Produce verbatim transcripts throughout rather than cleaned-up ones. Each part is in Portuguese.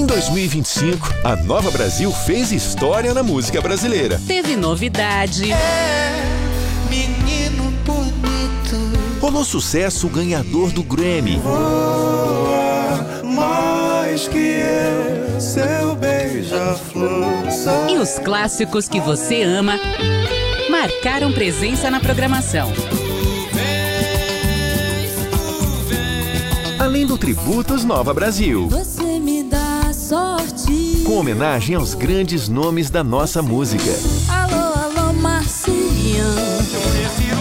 dois mil e vinte e cinco, a Nova Brasil fez história na música brasileira. Teve novidade. É, menino bonito. Rolou sucesso ganhador do Grammy. Voa mais que eu, seu beija-flor. E os clássicos que você ama marcaram presença na programação. Além do Tributos Nova Brasil. Você me dá sorte. Com homenagem aos grandes nomes da nossa música. Alô, alô, Marciano. Eu prefiro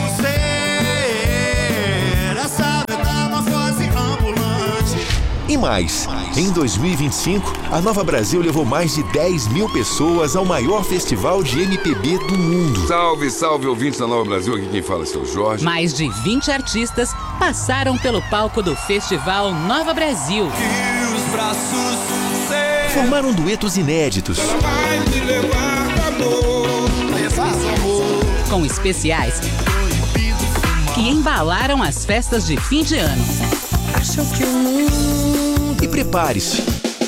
ser essa metamorfose ambulante. E mais, em dois mil e vinte e cinco, a Nova Brasil levou mais de dez mil pessoas ao maior festival de M P B do mundo. Salve, salve, ouvintes da Nova Brasil. Aqui quem fala é o seu Jorge. Mais de vinte artistas passaram pelo palco do Festival Nova Brasil. E os braços Formaram duetos inéditos. ela vai me levar pro amor. Levar pro amor. Com especiais que embalaram as festas de fim de ano. Acho que o mundo. E prepare-se.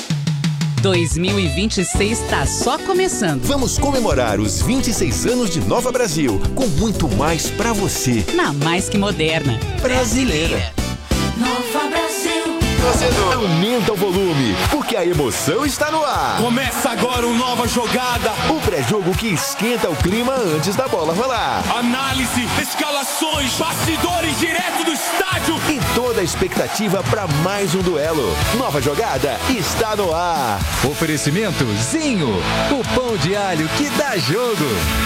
dois mil e vinte e seis está só começando. Vamos comemorar os vinte e seis anos de Nova Brasil, com muito mais pra você. Na mais que moderna. Brasileira. Nova Brasil. Aumenta o volume, porque a emoção está no ar. Começa agora uma nova jogada. O pré-jogo que esquenta o clima antes da bola rolar. Análise, escalações, bastidores direto do estádio. E toda a expectativa para mais um duelo. Nova jogada está no ar. Oferecimento Zinho, o pão de alho que dá jogo.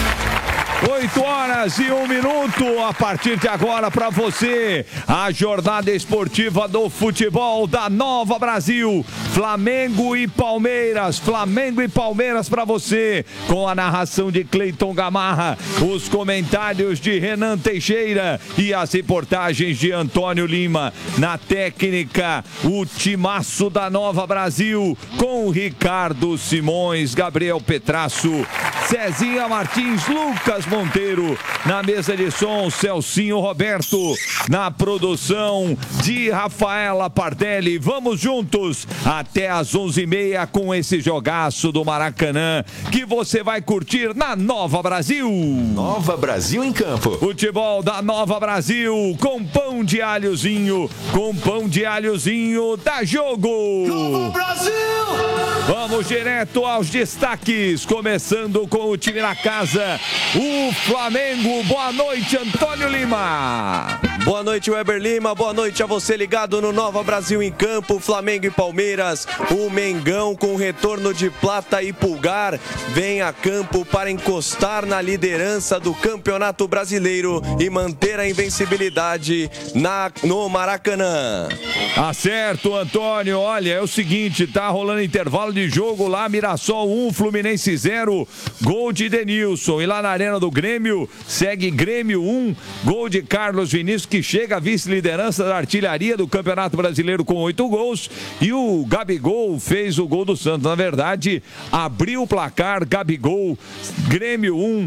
oito horas e um minuto, a partir de agora para você, a jornada esportiva do futebol da Nova Brasil, Flamengo e Palmeiras, Flamengo e Palmeiras para você, com a narração de Cleiton Gamarra, os comentários de Renan Teixeira e as reportagens de Antônio Lima, na técnica, o timaço da Nova Brasil, com Ricardo Simões, Gabriel Petrasso, Cezinha Martins, Lucas Monteiro, na mesa de som, Celcinho Roberto, na produção de Rafaela Pardelli. Vamos juntos até às onze e meia com esse jogaço do Maracanã que você vai curtir na Nova Brasil. Nova Brasil em campo. Futebol da Nova Brasil com pão de alhozinho, com pão de alhozinho, dá jogo. Nova Brasil! Vamos direto aos destaques, começando com o time na casa, o Flamengo. Boa noite, Antônio Lima. Boa noite, Weber Lima. Boa noite a você ligado no Nova Brasil em campo. Flamengo e Palmeiras. O Mengão com retorno de Plata e Pulgar vem a campo para encostar na liderança do Campeonato Brasileiro e manter a invencibilidade na, no Maracanã. Tá certo, Antônio. Olha, é o seguinte, tá rolando intervalo de jogo lá, Mirassol um, Fluminense zero, gol de Denilson. E lá na Arena do Grêmio, segue Grêmio um, gol de Carlos Vinícius, que chega à vice-liderança da artilharia do Campeonato Brasileiro com oito gols. E o Gabigol fez o gol do Santos. Na verdade, abriu o placar, Gabigol, Grêmio um,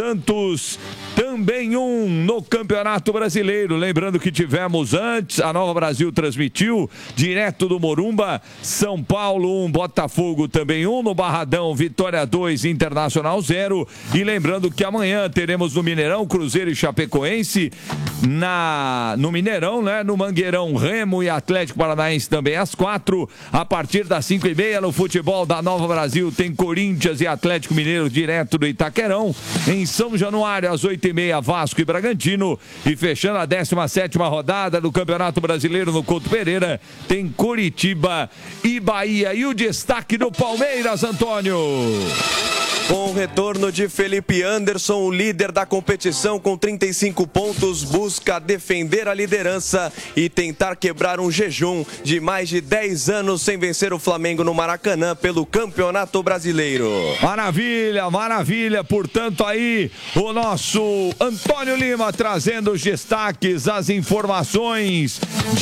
Santos também um no Campeonato Brasileiro. Lembrando que tivemos antes, a Nova Brasil transmitiu direto do Morumba, São Paulo um, Botafogo também um, no Barradão, Vitória dois, Internacional zero. E lembrando que amanhã teremos no Mineirão, Cruzeiro e Chapecoense, na, no Mineirão, né? No Mangueirão, Remo e Atlético Paranaense também às quatro. A partir das cinco e meia no futebol da Nova Brasil tem Corinthians e Atlético Mineiro direto do Itaquerão. Em São Januário, às oito e meia, Vasco e Bragantino. E fechando a décima sétima rodada do Campeonato Brasileiro no Couto Pereira, tem Coritiba e Bahia. E o destaque do Palmeiras, Antônio. Com o retorno de Felipe Anderson, o líder da competição com trinta e cinco pontos, busca defender a liderança e tentar quebrar um jejum de mais de dez anos sem vencer o Flamengo no Maracanã pelo Campeonato Brasileiro. Maravilha, maravilha. Portanto, aí o nosso Antônio Lima trazendo os destaques, as informações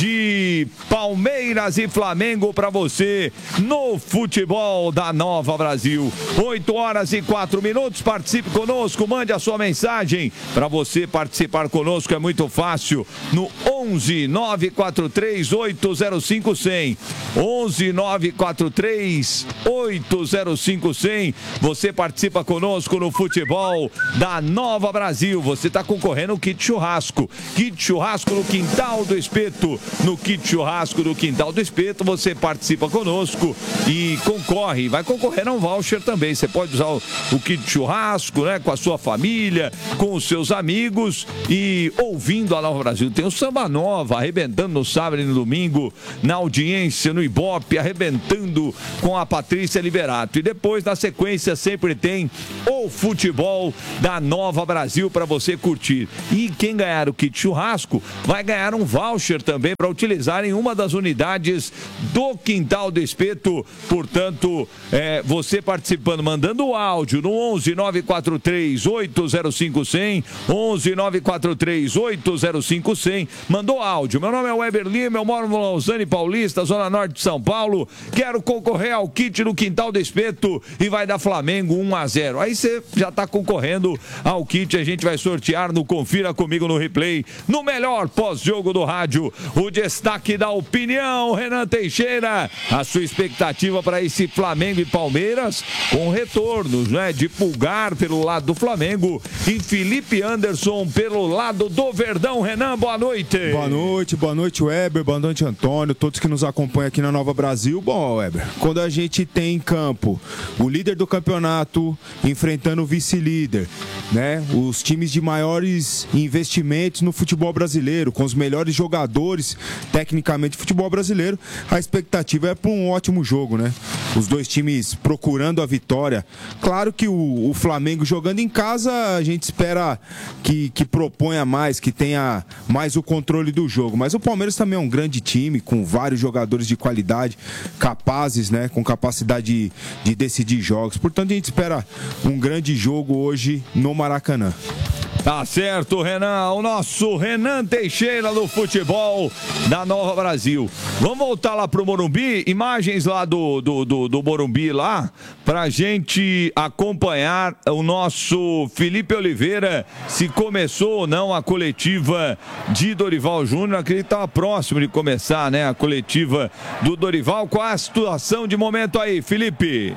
de Palmeiras e Flamengo para você no futebol da Nova Brasil. oito horas e quatro minutos, participe conosco, mande a sua mensagem. Para você participar conosco é muito fácil, no onze nove quatro três oito zero cinco cem. onze nove quatro três oito zero cinco cem. Você participa conosco no futebol da Nova Brasil. Você está concorrendo ao kit churrasco. Kit churrasco no Quintal do Espeto. No kit churrasco do Quintal do Espeto, você participa conosco e concorre. Vai concorrer a um voucher também. Você pode usar o, o kit churrasco, né, com a sua família, com os seus amigos e ouvindo a Nova Brasil. Tem o Samba Nova arrebentando no sábado e no domingo, na audiência, no Ibope, arrebentando com a Patrícia Liberato. E depois, na sequência, sempre tem o futebol da Nova Brasil para você curtir. E quem ganhar o kit churrasco vai ganhar um voucher também para utilizar em uma das unidades do Quintal do Espeto. Portanto, é, você participando, mandando o áudio no onze nove quatro três oito zero cinco cem, onze nove quatro três oito zero cinco cem, mandou áudio. Meu nome é Weber Lima, eu moro no Lausanne Paulista, Zona Norte de São Paulo, quero concorrer ao kit no Quintal do Espeto e vai dar Flamengo um a zero. Aí você já está concorrendo ao kit, a gente vai sortear no Confira Comigo no Replay, no melhor pós-jogo do rádio. O destaque da opinião, Renan Teixeira, a sua expectativa para esse Flamengo e Palmeiras, com retornos, né, de Pulgar pelo lado do Flamengo e Felipe Anderson pelo lado do Verdão. Renan, boa noite. Boa noite, boa noite, Weber, boa noite, Antônio, todos que nos acompanham aqui na Nova Brasil. Bom, Weber, quando a gente tem em campo o líder do campeonato enfrentando o vice-líder, né, os times de maiores investimentos no futebol brasileiro, com os melhores jogadores tecnicamente do futebol brasileiro, a expectativa é para um ótimo jogo, né? Os dois times procurando a vitória. Claro que o, o Flamengo jogando em casa, a gente espera que, que proponha mais, que tenha mais o controle do jogo. Mas o Palmeiras também é um grande time, com vários jogadores de qualidade, capazes, né? Com capacidade de, de decidir jogos. Portanto, a gente espera um grande jogo hoje no Maracanã. Tá certo, Renan. O nosso Renan Teixeira do futebol da Nova Brasil. Vamos voltar lá pro Morumbi. Imagens lá do, do, do, do Morumbi lá, pra gente acompanhar o nosso Felipe Oliveira, se começou ou não a coletiva de Dorival Júnior. Acredito que estava próximo de começar, né? A coletiva do Dorival. Qual a situação de momento aí, Felipe?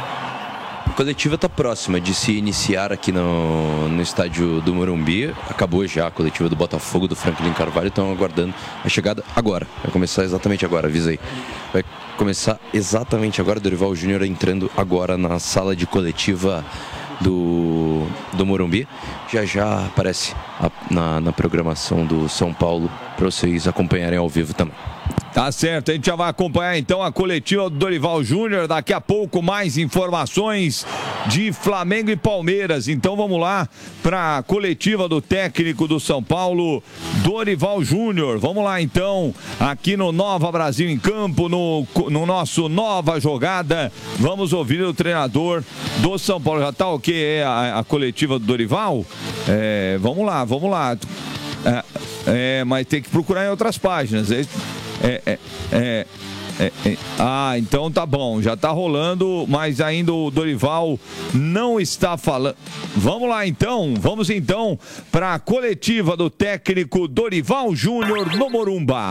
A coletiva está próxima de se iniciar aqui no, no estádio do Morumbi. Acabou já a coletiva do Botafogo, do Franklin Carvalho. Estão aguardando a chegada agora. Vai começar exatamente agora, avisei. Vai começar exatamente agora. Dorival Júnior entrando agora na sala de coletiva do, do Morumbi. Já já aparece a, na, na programação do São Paulo para vocês acompanharem ao vivo também. Tá certo, a gente já vai acompanhar então a coletiva do Dorival Júnior. Daqui a pouco mais informações de Flamengo e Palmeiras. Então vamos lá para a coletiva do técnico do São Paulo, Dorival Júnior. Vamos lá então, aqui no Nova Brasil em Campo, no, no nosso Nova Jogada. Vamos ouvir o treinador do São Paulo. Já tá o que é a, a coletiva do Dorival? É, vamos lá, vamos lá. É, é, mas tem que procurar em outras páginas. É, É, é, é, é, é. Ah, então tá bom, já tá rolando, mas ainda o Dorival não está falando. Vamos lá então, vamos então para a coletiva do técnico Dorival Júnior no Morumba.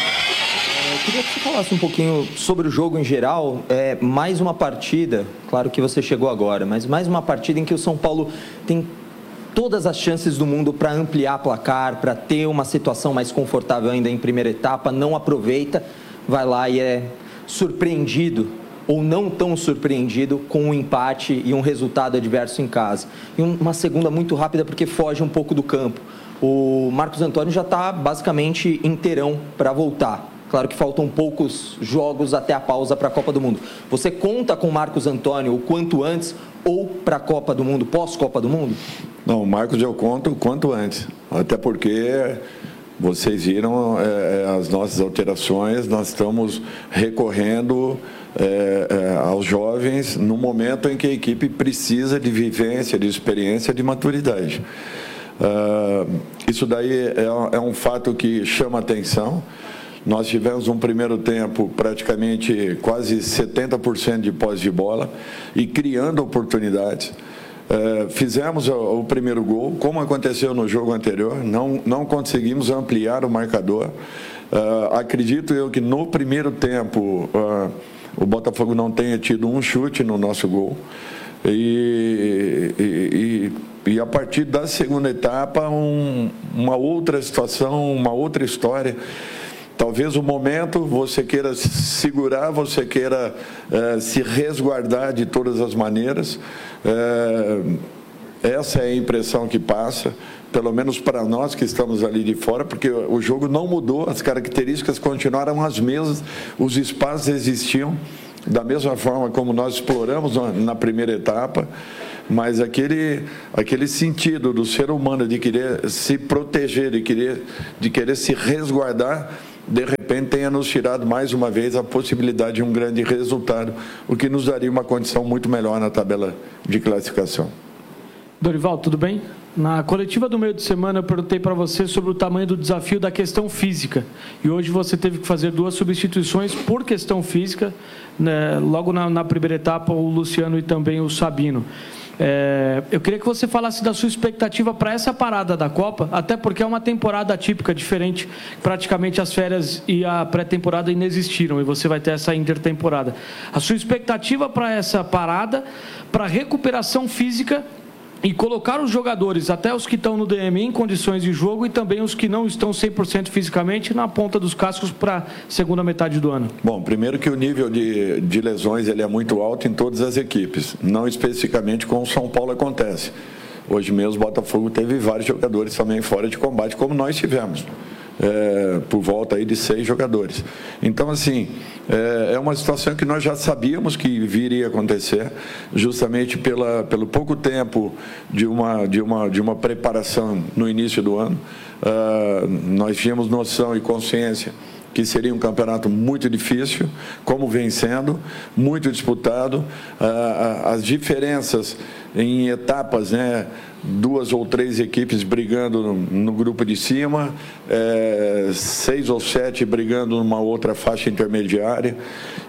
Eu queria que você falasse um pouquinho sobre o jogo em geral. É mais uma partida, claro que você chegou agora, mas mais uma partida em que o São Paulo tem todas as chances do mundo para ampliar placar, para ter uma situação mais confortável ainda em primeira etapa, não aproveita, vai lá e é surpreendido, ou não tão surpreendido, com um empate e um resultado adverso em casa. E uma segunda muito rápida, porque foge um pouco do campo. O Marcos Antônio já está basicamente inteirão para voltar. Claro que faltam poucos jogos até a pausa para a Copa do Mundo. Você conta com o Marcos Antônio o quanto antes ou para a Copa do Mundo, pós-Copa do Mundo? Não, o Marcos eu conto o quanto antes. Até porque vocês viram é, as nossas alterações, nós estamos recorrendo é, é, aos jovens no momento em que a equipe precisa de vivência, de experiência, de maturidade. Uh, isso daí é, é um fato que chama atenção. Nós tivemos um primeiro tempo praticamente quase setenta por cento de posse de bola e criando oportunidades. Uh, fizemos o, o primeiro gol, como aconteceu no jogo anterior, não, não conseguimos ampliar o marcador. Uh, acredito eu que no primeiro tempo uh, o Botafogo não tenha tido um chute no nosso gol. E, e, e, e a partir da segunda etapa, um, uma outra situação, uma outra história. Talvez o momento você queira se segurar, você queira uh, se resguardar de todas as maneiras. Uh, essa é a impressão que passa, pelo menos para nós que estamos ali de fora, porque o jogo não mudou, as características continuaram as mesmas, os espaços existiam da mesma forma como nós exploramos na primeira etapa, mas aquele, aquele sentido do ser humano de querer se proteger, de querer, de querer se resguardar, de repente tenha nos tirado mais uma vez a possibilidade de um grande resultado, o que nos daria uma condição muito melhor na tabela de classificação. Dorival, tudo bem? Na coletiva do meio de semana eu perguntei para você sobre o tamanho do desafio da questão física. E hoje você teve que fazer duas substituições por questão física, né? Logo na, na primeira etapa, o Luciano e também o Sabino. É, eu queria que você falasse da sua expectativa para essa parada da Copa, até porque é uma temporada atípica, diferente. Praticamente as férias e a pré-temporada inexistiram e você vai ter essa intertemporada. A sua expectativa para essa parada, para recuperação física e colocar os jogadores, até os que estão no D M, em condições de jogo e também os que não estão cem por cento fisicamente na ponta dos cascos para a segunda metade do ano. Bom, primeiro que o nível de, de lesões ele é muito alto em todas as equipes, não especificamente com o São Paulo acontece. Hoje mesmo o Botafogo teve vários jogadores também fora de combate, como nós tivemos. É, por volta aí de seis jogadores. Então, assim, é, é uma situação que nós já sabíamos que viria a acontecer, justamente pela, pelo pouco tempo de uma, de uma, de uma preparação no início do ano. Uh, nós tínhamos noção e consciência que seria um campeonato muito difícil, como vem sendo, muito disputado. Uh, as diferenças em etapas, né? Duas ou três equipes brigando no, no grupo de cima, é, seis ou sete brigando numa outra faixa intermediária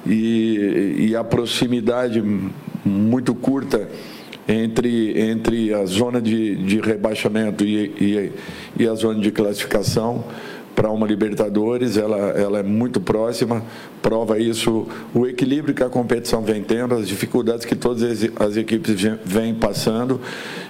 e, e a proximidade muito curta entre, entre a zona de, de rebaixamento e, e, e a zona de classificação para uma Libertadores, ela, ela é muito próxima, prova isso o equilíbrio que a competição vem tendo, as dificuldades que todas as, as equipes vêm passando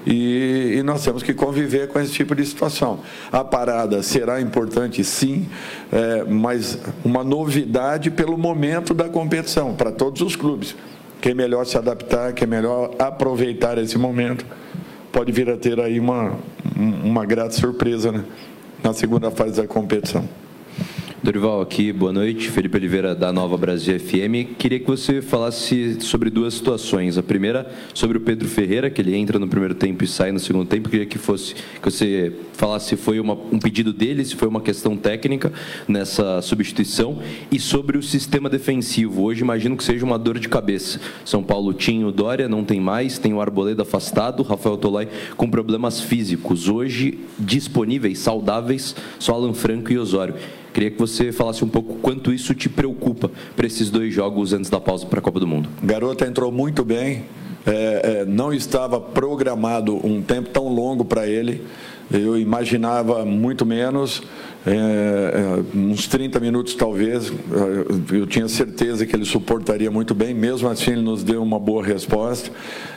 e, e nós temos que conviver com esse tipo de situação. A parada será importante, sim, é, mas uma novidade pelo momento da competição, para todos os clubes. Quem melhor se adaptar, quem melhor aproveitar esse momento, pode vir a ter aí uma, uma grata surpresa, né? Na segunda fase da competição. Dorival, aqui, boa noite. Felipe Oliveira, da Nova Brasil F M. Queria que você falasse sobre duas situações. A primeira, sobre o Pedro Ferreira, que ele entra no primeiro tempo e sai no segundo tempo. Queria que, fosse, que você falasse se foi uma, um pedido dele, se foi uma questão técnica nessa substituição. E sobre o sistema defensivo. Hoje, imagino que seja uma dor de cabeça. São Paulo tinha o Dória, não tem mais. Tem o Arboleda afastado, Rafael Tolai com problemas físicos. Hoje, disponíveis, saudáveis, só Alan Franco e Osório. Queria que você falasse um pouco quanto isso te preocupa para esses dois jogos antes da pausa para a Copa do Mundo. Garota entrou muito bem, é, é, não estava programado um tempo tão longo para ele, eu imaginava muito menos, é, é, uns trinta minutos talvez, eu tinha certeza que ele suportaria muito bem, mesmo assim ele nos deu uma boa resposta.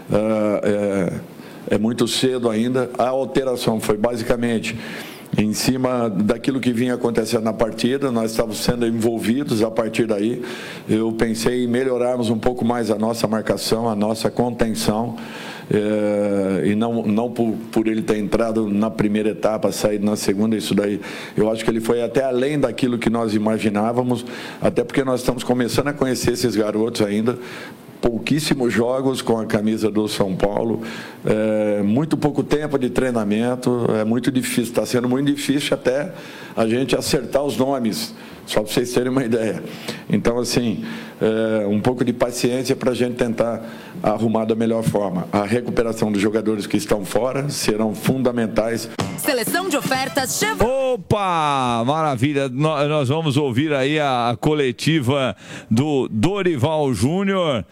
É, é, é muito cedo ainda, a alteração foi basicamente em cima daquilo que vinha acontecendo na partida, nós estávamos sendo envolvidos a partir daí. Eu pensei em melhorarmos um pouco mais a nossa marcação, a nossa contenção, é, e não, não por, por ele ter entrado na primeira etapa, saído na segunda, isso daí, eu acho que ele foi até além daquilo que nós imaginávamos, até porque nós estamos começando a conhecer esses garotos ainda, pouquíssimos jogos com a camisa do São Paulo, é, muito pouco tempo de treinamento, é muito difícil, está sendo muito difícil até a gente acertar os nomes. Só para vocês terem uma ideia. Então, assim, é, um pouco de paciência para a gente tentar arrumar da melhor forma. A recuperação dos jogadores que estão fora serão fundamentais. Seleção de ofertas Chevrolet. Opa, maravilha. Nós vamos ouvir aí a coletiva do Dorival Júnior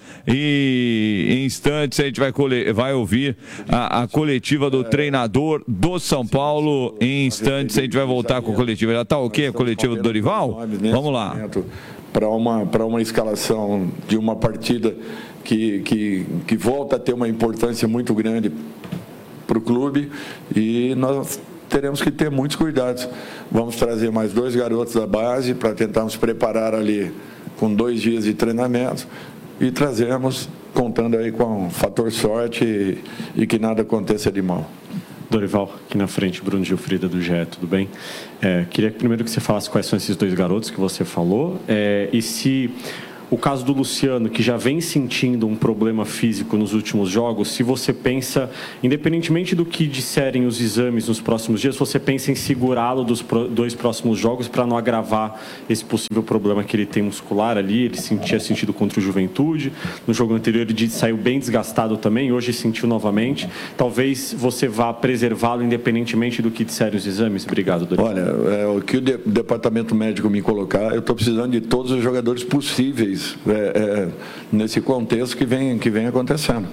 e em instantes a gente vai, vai ouvir a, a coletiva do treinador do São Paulo. Em instantes a gente vai voltar com a coletiva. Já está ok a coletiva do Dorival? Vamos lá. Para uma, para uma escalação de uma partida que, que, que volta a ter uma importância muito grande para o clube, e nós teremos que ter muitos cuidados. Vamos trazer mais dois garotos da base para tentar nos preparar ali com dois dias de treinamento e trazemos, contando aí com o fator sorte e, e que nada aconteça de mal. Dorival, aqui na frente, Bruno Gilfrida do G E, tudo bem? É, queria primeiro que você falasse quais são esses dois garotos que você falou, é, e se o caso do Luciano, que já vem sentindo um problema físico nos últimos jogos, se você pensa, independentemente do que disserem os exames nos próximos dias, você pensa em segurá-lo dos dois próximos jogos para não agravar esse possível problema que ele tem muscular ali. Ele tinha sentido contra o Juventude, no jogo anterior ele saiu bem desgastado também, hoje sentiu novamente. Talvez você vá preservá-lo independentemente do que disserem os exames. Obrigado, Dorival. Olha, é, o que o de, departamento médico me colocar, eu estou precisando de todos os jogadores possíveis É, é, nesse contexto que vem, que vem acontecendo.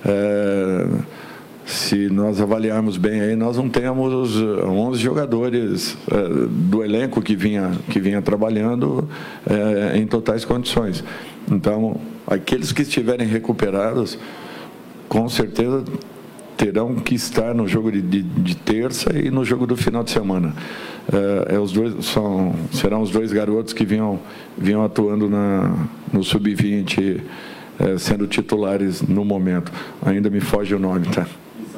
É, se nós avaliarmos bem aí, nós não temos onze jogadores é, do elenco que vinha, que vinha trabalhando é, em totais condições. Então, aqueles que estiverem recuperados, com certeza terão que estar no jogo de, de, de terça e no jogo do final de semana. É, é os dois, são, serão os dois garotos que vinham, vinham atuando na, no sub vinte, é, sendo titulares no momento. Ainda me foge o nome, tá?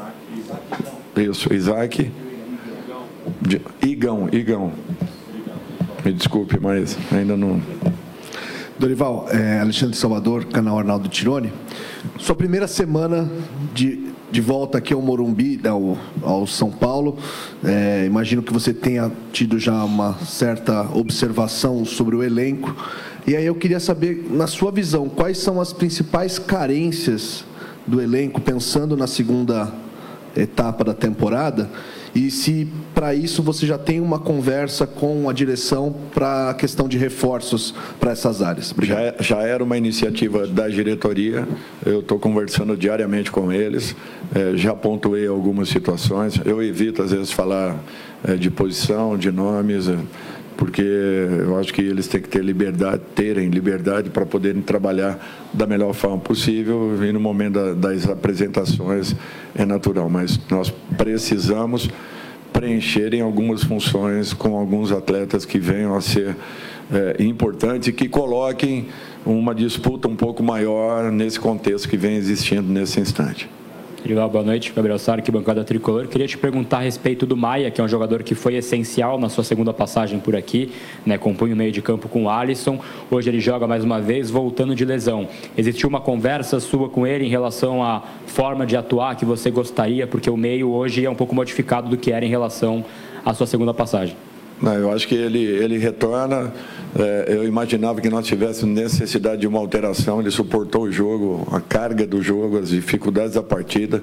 Isso, Isaac. Igão, Igão. Me desculpe, mas ainda não... Dorival, é Alexandre Salvador, canal Arnaldo Tironi. Sua primeira semana de, de volta aqui ao Morumbi, ao, ao São Paulo, é, imagino que você tenha tido já uma certa observação sobre o elenco. E aí eu queria saber, na sua visão, quais são as principais carências do elenco, pensando na segunda etapa da temporada, e se para isso você já tem uma conversa com a direção para a questão de reforços para essas áreas. Já, já era uma iniciativa da diretoria, eu estou conversando diariamente com eles, é, já pontuei algumas situações, eu evito às vezes falar é, de posição, de nomes, é, porque eu acho que eles têm que ter liberdade, terem liberdade para poderem trabalhar da melhor forma possível, e no momento da, das apresentações é natural, mas nós precisamos preencherem algumas funções com alguns atletas que venham a ser é, importantes e que coloquem uma disputa um pouco maior nesse contexto que vem existindo nesse instante. Legal, boa noite, Gabriel Sara, aqui, bancada tricolor. Queria te perguntar a respeito do Maia, que é um jogador que foi essencial na sua segunda passagem por aqui, né, compõe o meio de campo com o Alisson. Hoje ele joga mais uma vez, voltando de lesão. Existiu uma conversa sua com ele em relação à forma de atuar que você gostaria, porque o meio hoje é um pouco modificado do que era em relação à sua segunda passagem? Não, eu acho que ele, ele retorna. É, eu imaginava que nós tivéssemos necessidade de uma alteração. Ele suportou o jogo, a carga do jogo, as dificuldades da partida.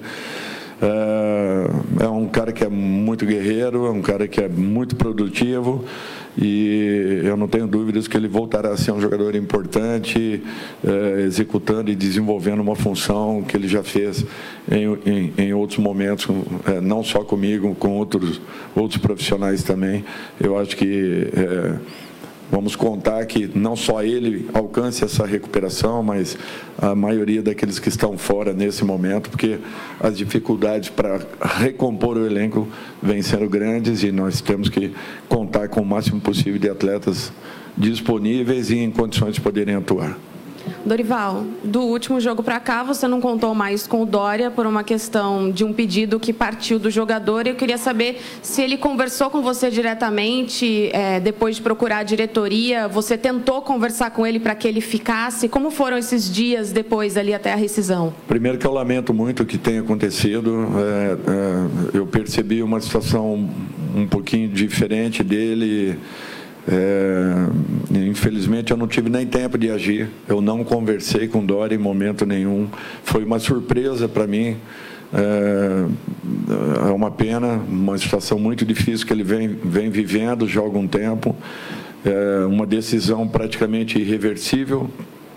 É, é um cara que é muito guerreiro, é um cara que é muito produtivo, e eu não tenho dúvidas que ele voltará a ser um jogador importante, é, executando e desenvolvendo uma função que ele já fez em, em, em outros momentos, é, não só comigo, com outros, outros profissionais também. Eu acho que é, vamos contar que não só ele alcance essa recuperação, mas a maioria daqueles que estão fora nesse momento, porque as dificuldades para recompor o elenco vêm sendo grandes e nós temos que contar com o máximo possível de atletas disponíveis e em condições de poderem atuar. Dorival, do último jogo para cá, você não contou mais com o Dória por uma questão de um pedido que partiu do jogador. Eu queria saber se ele conversou com você diretamente, é, depois de procurar a diretoria, você tentou conversar com ele para que ele ficasse? Como foram esses dias depois ali até a rescisão? Primeiro que eu lamento muito o que tem acontecido. É, é, eu percebi uma situação um pouquinho diferente dele. É, infelizmente eu não tive nem tempo de agir, eu não conversei com o Doria em momento nenhum, foi uma surpresa para mim. É, é uma pena, uma situação muito difícil que ele vem, vem vivendo já há algum tempo, é uma decisão praticamente irreversível,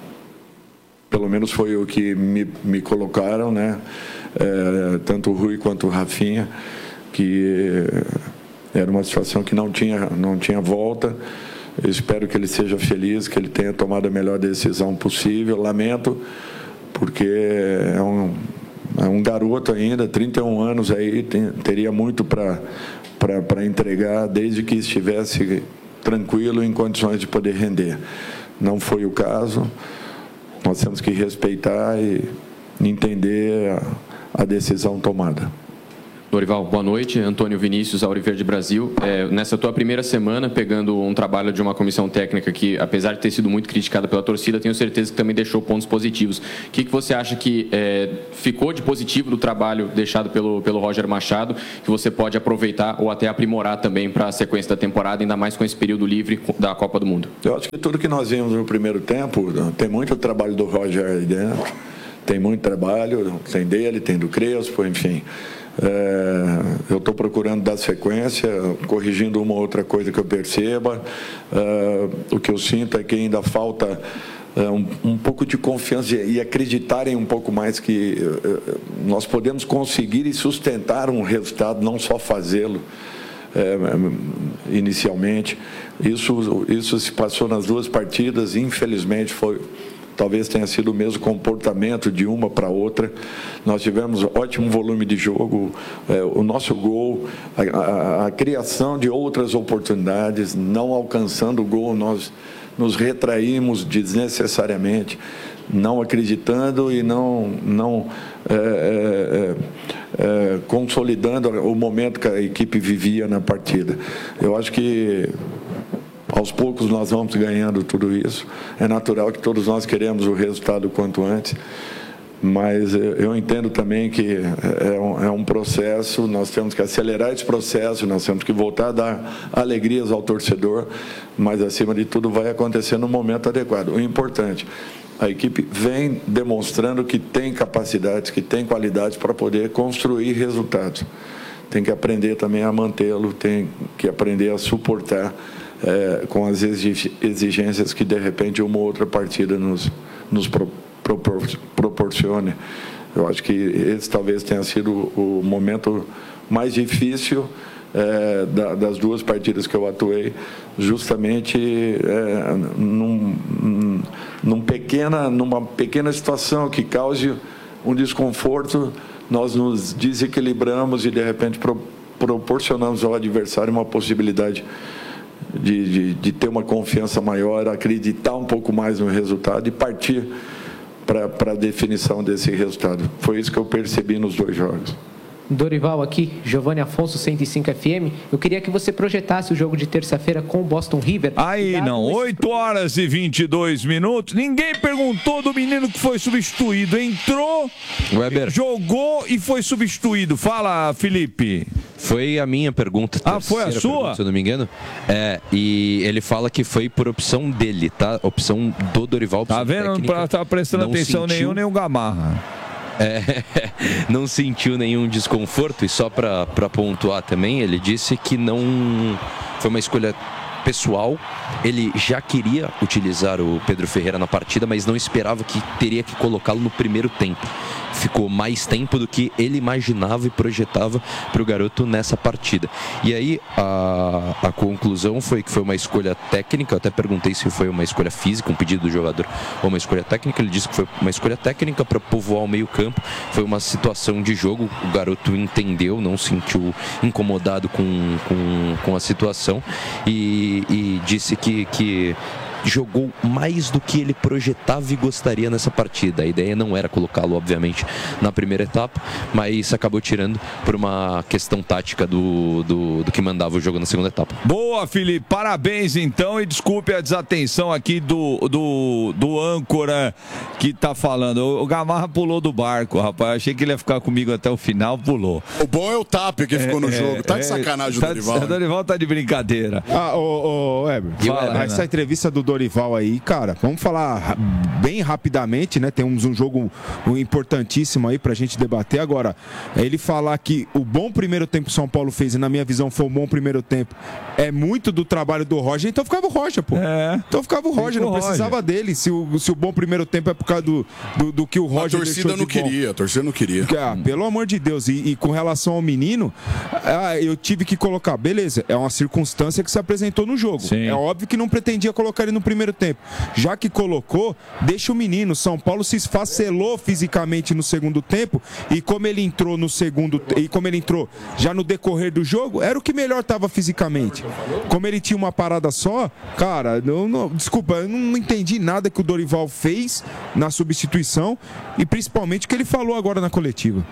pelo menos foi o que me, me colocaram, né? É, tanto o Rui quanto o Rafinha, que era uma situação que não tinha, não tinha volta. Eu espero que ele seja feliz, que ele tenha tomado a melhor decisão possível. Lamento, porque é um, é um garoto ainda, trinta e um anos aí, tem, teria muito para para entregar, desde que estivesse tranquilo, em condições de poder render. Não foi o caso. Nós temos que respeitar e entender a, a decisão tomada. Dorival, boa noite. Antônio Vinícius, Auriverde Brasil. É, nessa tua primeira semana, pegando um trabalho de uma comissão técnica que, apesar de ter sido muito criticada pela torcida, tenho certeza que também deixou pontos positivos. O que, que você acha que é, ficou de positivo do trabalho deixado pelo, pelo Roger Machado, que você pode aproveitar ou até aprimorar também para a sequência da temporada, ainda mais com esse período livre da Copa do Mundo? Eu acho que tudo que nós vimos no primeiro tempo, tem muito trabalho do Roger aí dentro, tem muito trabalho, tem dele, tem do Crespo, enfim. É, eu estou procurando dar sequência, corrigindo uma ou outra coisa que eu perceba. É, o que eu sinto é que ainda falta é, um, um pouco de confiança e acreditarem um pouco mais que é, nós podemos conseguir e sustentar um resultado, não só fazê-lo é, inicialmente. Isso, isso se passou nas duas partidas, infelizmente foi... Talvez tenha sido o mesmo comportamento de uma para outra. Nós tivemos ótimo volume de jogo, é, o nosso gol, a, a, a criação de outras oportunidades, não alcançando o gol, nós nos retraímos desnecessariamente, não acreditando e não, não é, é, é, consolidando o momento que a equipe vivia na partida. Eu acho que aos poucos nós vamos ganhando tudo isso. É natural que todos nós queremos o resultado quanto antes, mas eu entendo também que é um, é um processo, nós temos que acelerar esse processo, nós temos que voltar a dar alegrias ao torcedor, mas acima de tudo vai acontecer no momento adequado. O importante, a equipe vem demonstrando que tem capacidades, que tem qualidades para poder construir resultados. Tem que aprender também a mantê-lo, tem que aprender a suportar É, com as exigências que, de repente, uma ou outra partida nos, nos pro, propor, proporcione. Eu acho que esse talvez tenha sido o momento mais difícil é, da, das duas partidas que eu atuei, justamente é, num, num pequena, numa pequena situação que cause um desconforto, nós nos desequilibramos e, de repente, pro, proporcionamos ao adversário uma possibilidade De, de, de ter uma confiança maior, acreditar um pouco mais no resultado e partir para a definição desse resultado. Foi isso que eu percebi nos dois jogos. Dorival aqui, Giovanni Afonso, cento e cinco F M. Eu queria que você projetasse o jogo de terça-feira com o Boston River. Aí não, oito horas e vinte e dois minutos. Ninguém perguntou do menino que foi substituído. Entrou, Weber. Jogou e foi substituído. Fala, Felipe. Foi a minha pergunta. Ah, foi a sua? Pergunta, se eu não me engano. É, e ele fala que foi por opção dele, tá? Opção do Dorival. Tá vendo? Não tá prestando atenção sentiu... nenhum, nem o Gamarra. É, não sentiu nenhum desconforto, e só para pontuar também, ele disse que não foi uma escolha pessoal, ele já queria utilizar o Pedro Ferreira na partida, mas não esperava que teria que colocá-lo no primeiro tempo. Ficou mais tempo do que ele imaginava e projetava para o garoto nessa partida. E aí a, a conclusão foi que foi uma escolha técnica. Eu até perguntei se foi uma escolha física, um pedido do jogador, ou uma escolha técnica. Ele disse que foi uma escolha técnica para povoar o meio campo. Foi uma situação de jogo, o garoto entendeu, não se sentiu incomodado com, com, com a situação e, e disse que, que jogou mais do que ele projetava e gostaria nessa partida. A ideia não era colocá-lo, obviamente, na primeira etapa, mas acabou tirando por uma questão tática do, do, do que mandava o jogo na segunda etapa. Boa, Felipe, parabéns então, e desculpe a desatenção aqui do, do, do âncora que tá falando. O, o Gamarra pulou do barco, rapaz, achei que ele ia ficar comigo até o final, pulou. O bom é o Tapia que ficou é, no jogo, tá de sacanagem tá, o Dorival. O Dorival tá de brincadeira. Ah, ô, ô, Heber, fala, essa entrevista do Dorival aí, cara, vamos falar bem rapidamente, né? Temos um jogo importantíssimo aí pra gente debater. Agora, ele falar que o bom primeiro tempo que o São Paulo fez, e na minha visão foi um bom primeiro tempo, é muito do trabalho do Roger, então ficava o Roger, pô. É. Então ficava o Roger, não precisava Roger. dele. Se o, se o bom primeiro tempo é por causa do, do, do que o Roger deixou de bom. A torcida não queria, a torcida não queria. Ah, pelo amor de Deus. E, e com relação ao menino, ah, eu tive que colocar, beleza, é uma circunstância que se apresentou no jogo. Sim. É óbvio que não pretendia colocar ele no primeiro tempo. Já que colocou, deixa o menino. São Paulo se esfacelou fisicamente no segundo tempo, e como ele entrou no segundo, e como ele entrou já no decorrer do jogo, era o que melhor estava fisicamente. Como ele tinha uma parada só, cara, não, não, desculpa, eu não entendi nada que o Dorival fez na substituição, e principalmente o que ele falou agora na coletiva.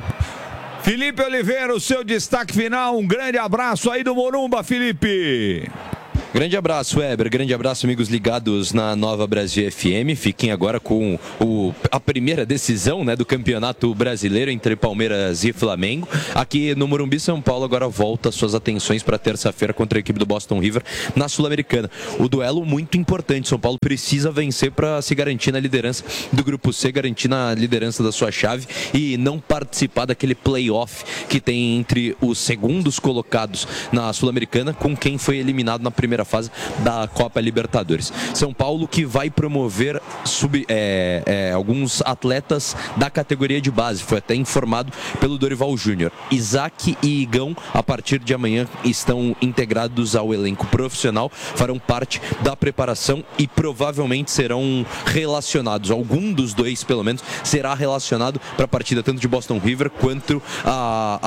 Felipe Oliveira, o seu destaque final, um grande abraço aí do Morumba, Felipe. Grande abraço, Weber. Grande abraço, amigos ligados na Nova Brasil F M. Fiquem agora com o, a primeira decisão, né, do Campeonato Brasileiro entre Palmeiras e Flamengo. Aqui no Morumbi, São Paulo agora volta suas atenções para terça-feira contra a equipe do Boston River na Sul-Americana. O duelo muito importante. São Paulo precisa vencer para se garantir na liderança do Grupo C, garantir na liderança da sua chave e não participar daquele play-off que tem entre os segundos colocados na Sul-Americana com quem foi eliminado na primeira fase da Copa Libertadores. São Paulo que vai promover sub, é, é, alguns atletas da categoria de base, foi até informado pelo Dorival Júnior. Isaac e Igão, a partir de amanhã, estão integrados ao elenco profissional, farão parte da preparação e provavelmente serão relacionados, algum dos dois pelo menos, será relacionado para a partida tanto de Boston River quanto a,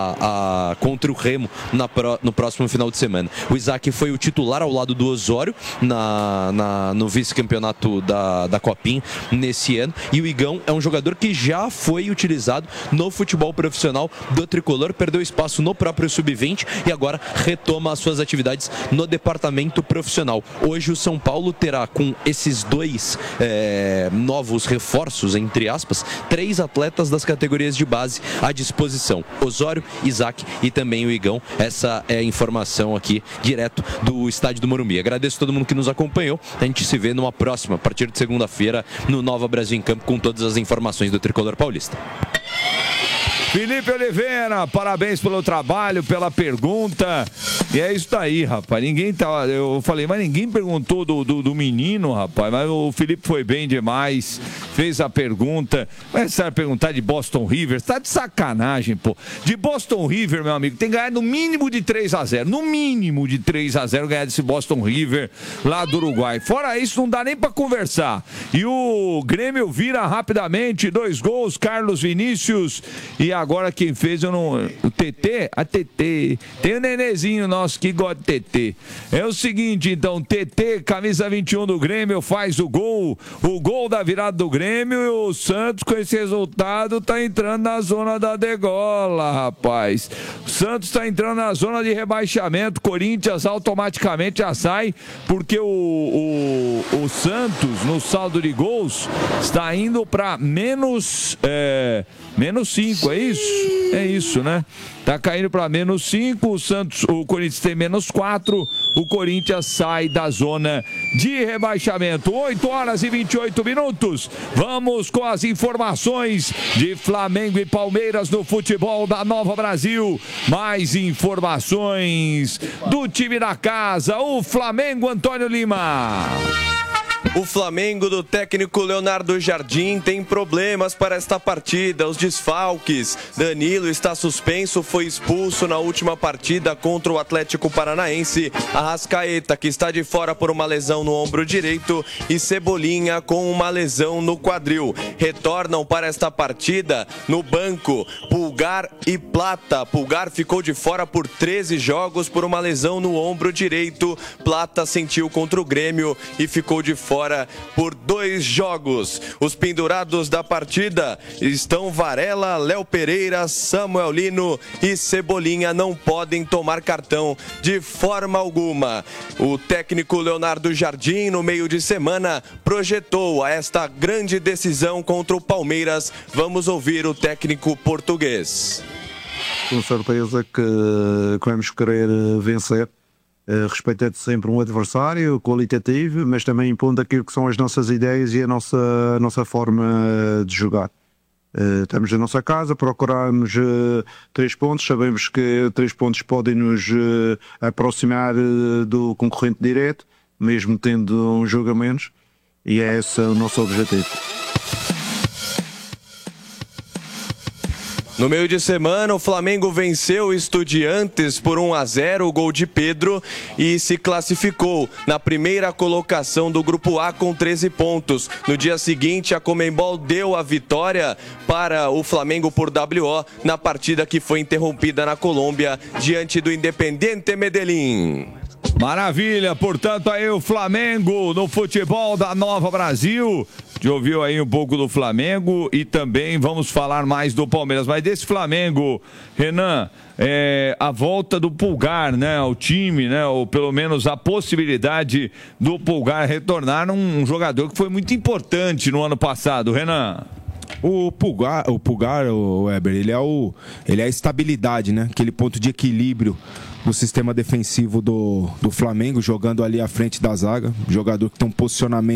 a, a, contra o Remo na, no próximo final de semana. O Isaac foi o titular ao lado do Osório na, na, no vice-campeonato da, da Copinha nesse ano, e o Igão é um jogador que já foi utilizado no futebol profissional do Tricolor, perdeu espaço no próprio sub vinte e agora retoma as suas atividades no departamento profissional. Hoje o São Paulo terá, com esses dois é, novos reforços, entre aspas, três atletas das categorias de base à disposição: Osório, Isaac e também o Igão. Essa é a informação aqui direto do estádio do Morumbi. Agradeço a todo mundo que nos acompanhou. A gente se vê numa próxima, a partir de segunda-feira, no Nova Brasil em Campo, com todas as informações do Tricolor Paulista. Felipe Oliveira, parabéns pelo trabalho, pela pergunta. E é isso daí, rapaz. Ninguém tá. Eu falei, mas ninguém perguntou do, do, do menino, rapaz. Mas o Felipe foi bem demais. Fez a pergunta. Mas você vai perguntar de Boston River? Tá de sacanagem, pô. De Boston River, meu amigo, tem que ganhar no mínimo de três a zero. No mínimo de três a zero ganhar desse Boston River lá do Uruguai. Fora isso, não dá nem pra conversar. E o Grêmio vira rapidamente. Dois gols, Carlos Vinícius. E agora quem fez, eu não... O T T? A T T. Tem o Nenezinho nosso que gosta de T T. É o seguinte, então, T T, camisa vinte e um do Grêmio, faz o gol. O gol da virada do Grêmio, e o Santos, com esse resultado, tá entrando na zona da degola, rapaz. O Santos tá entrando na zona de rebaixamento. Corinthians automaticamente já sai, porque o, o, o Santos, no saldo de gols, está indo para menos... É, menos cinco, é isso? É isso, né? Tá caindo para menos cinco, o Santos, o Corinthians tem menos quatro, o Corinthians sai da zona de rebaixamento. oito horas e vinte e oito minutos. Vamos com as informações de Flamengo e Palmeiras no futebol da Nova Brasil. Mais informações do time da casa, o Flamengo, Antônio Lima. O Flamengo do técnico Leonardo Jardim tem problemas para esta partida. Os desfalques. Danilo está suspenso, foi expulso na última partida contra o Atlético Paranaense. Arrascaeta, que está de fora por uma lesão no ombro direito, e Cebolinha com uma lesão no quadril. Retornam para esta partida no banco Pulgar e Plata. Pulgar ficou de fora por treze jogos por uma lesão no ombro direito. Plata sentiu contra o Grêmio e ficou de fora por dois jogos. Os pendurados da partida estão Varela, Léo Pereira, Samuel Lino e Cebolinha. Não podem tomar cartão de forma alguma. O técnico Leonardo Jardim, no meio de semana, projetou esta grande decisão contra o Palmeiras. Vamos ouvir o técnico português. Com certeza que, que vamos querer vencer, uh, respeitando sempre um adversário qualitativo, mas também impondo aquilo que são as nossas ideias e a nossa, a nossa forma de jogar. Uh, estamos na nossa casa, procuramos uh, três pontos, sabemos que três pontos podem nos uh, aproximar uh, do concorrente direto, mesmo tendo um jogo a menos, e é esse o nosso objetivo. No meio de semana, o Flamengo venceu o Estudiantes por um a zero, o gol de Pedro, e se classificou na primeira colocação do Grupo A com treze pontos. No dia seguinte, a Conmebol deu a vitória para o Flamengo por W O na partida que foi interrompida na Colômbia diante do Independiente Medellín. Maravilha, portanto aí o Flamengo no futebol da Nova Brasil. Já ouviu aí um pouco do Flamengo e também vamos falar mais do Palmeiras. Mas desse Flamengo, Renan, é, a volta do Pulgar, né, ao time, né, ou pelo menos a possibilidade do Pulgar retornar um, um jogador que foi muito importante no ano passado, Renan. O Pulgar, o Pulgar, o Weber, ele é o, ele é a estabilidade, né? Aquele ponto de equilíbrio do sistema defensivo do, do Flamengo, jogando ali à frente da zaga, jogador que tem um posicionamento